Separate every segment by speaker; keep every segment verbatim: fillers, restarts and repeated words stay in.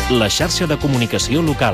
Speaker 1: la xarxa de comunicació local.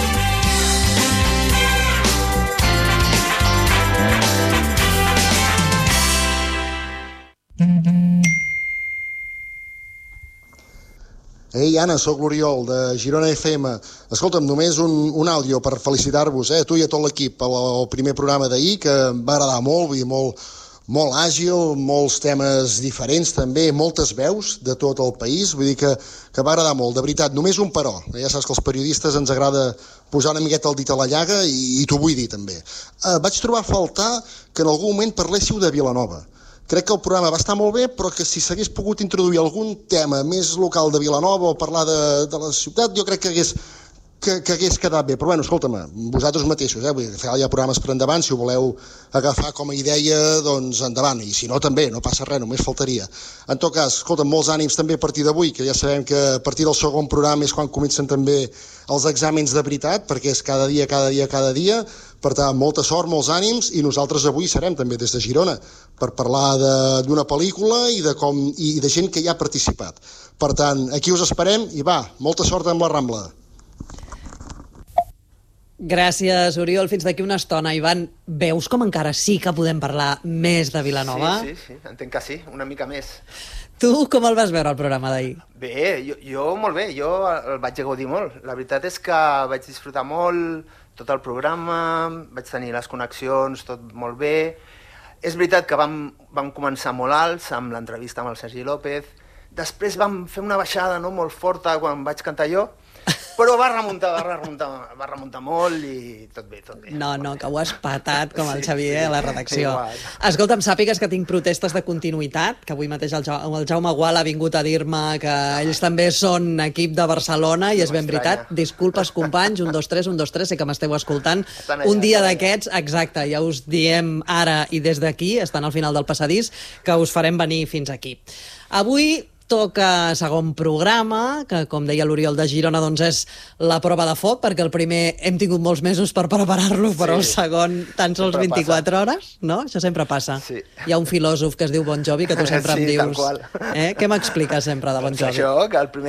Speaker 2: Ei, Anna, soc l'Oriol, de Girona F M. Escolta'm, només un, un àudio per felicitar-vos, eh, tu i a tot l'equip, el, el primer programa d'ahir, que em va agradar molt, vull dir, molt, molt àgil, molts temes diferents també, moltes veus de tot el país, vull dir que, que va agradar molt, de veritat. Només un però, ja saps que als periodistes ens agrada posar una miqueta el dit a la llaga i, i t'ho vull dir també. Eh, vaig trobar a faltar que en algun moment parléssiu de Vilanova. Crec que el programa va estar molt bé, però que si s'hagués pogut introduir algun tema més local de Vilanova o parlar de, de la ciutat, jo crec que hagués, que, que hagués quedat bé. Però bueno, escolta'm, vosaltres mateixos, eh? Vull dir, hi ha programes per endavant, si ho voleu agafar com a idea, doncs endavant, i si no també, no passa res, només faltaria. En tot cas, escolta'm, molts ànims també a partir d'avui, que ja sabem que a partir del segon programa és quan comencen també els exàmens de veritat, perquè és cada dia, cada dia, cada dia. Per tant, molta sort, molts ànims, i nosaltres avui serem també des de Girona per parlar d'una pel·lícula i de, com, i de gent que hi ha participat. Per tant, aquí us esperem i va, molta sort amb la Rambla.
Speaker 3: Gràcies, Oriol. Fins d'aquí una estona. Ivan, veus com encara sí que podem parlar més de Vilanova?
Speaker 4: Sí, sí, sí, entenc que sí, una mica més.
Speaker 3: Tu com el vas veure, el programa d'ahir?
Speaker 4: Bé, jo, jo molt bé, jo el vaig gaudir molt. La veritat és que vaig disfrutar molt tot el programa, vaig tenir les connexions, tot molt bé. És veritat que vam, vam començar molt alts amb l'entrevista amb el Sergi López, després vam fer una baixada no, molt forta quan vaig cantar jo, però va remuntar, va remuntar, va remuntar molt i tot bé, tot bé.
Speaker 3: No, no, que ho has patat com el Xavier sí, a la redacció.
Speaker 4: Igual.
Speaker 3: Escolta'm, sàpigues que tinc protestes de continuïtat, que avui mateix el, ja el Jaume Gual ha vingut a dir-me que ells també són equip de Barcelona i és ben veritat. Disculpes, companys, un, dos, tres, un, dos, tres, sé que m'esteu escoltant.
Speaker 4: Allà,
Speaker 3: un dia d'aquests, exacte, ja us diem ara i des d'aquí, estan al final del passadís, que us farem venir fins aquí. Avui toca segon programa, que com deia l'Oriol de Girona, doncs és la prova de foc, perquè el primer hem tingut molts mesos per preparar-lo, però sí, el segon tan sols vint-i-quatre hores, no? Això sempre passa.
Speaker 4: Sí.
Speaker 3: Hi ha un filòsof que es diu Bon Jovi, que tu sempre
Speaker 4: sí,
Speaker 3: em dius...
Speaker 4: tal qual.
Speaker 3: Eh? Què m'expliques sempre de Bon Jovi?
Speaker 4: Això, que el primer